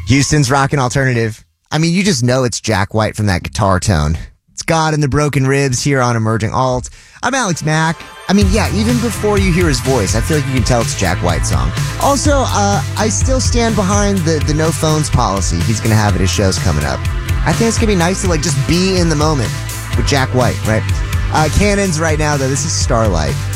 Houston's rockin' alternative. I mean, you just know it's Jack White from that guitar tone. It's God and the Broken Ribs here on Emerging Alt. I'm Alex Mack. I mean, yeah, even before you hear his voice, I feel like you can tell it's a Jack White song. Also, I still stand behind the no phones policy he's going to have at his shows coming up. I think it's going to be nice to just be in the moment with Jack White, right? Cannons right now, though. This is Starlight.